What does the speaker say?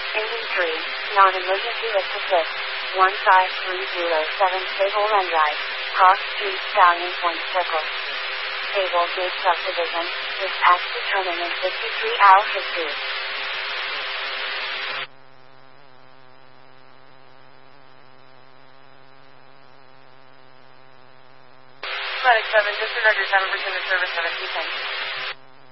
Engine 3, non-emergency lift assist. 15307 stable and right. Cross Street Stallion Point Circle. Stable gauge subdivision. Dispatch determined in 53-hour history. Atlantic 7, disregard your 7% of service on a T10.